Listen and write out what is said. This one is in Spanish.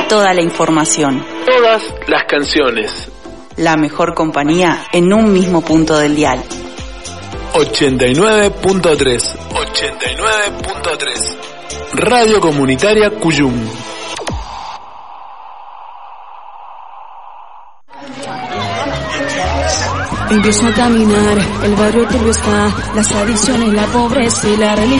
toda la información. Todas las canciones. La mejor compañía en un mismo punto del dial. 89.3. 89.3. Radio Comunitaria Cuyum. Empiezo a caminar, el barrio turbio está, las adicciones, la pobreza y la religión.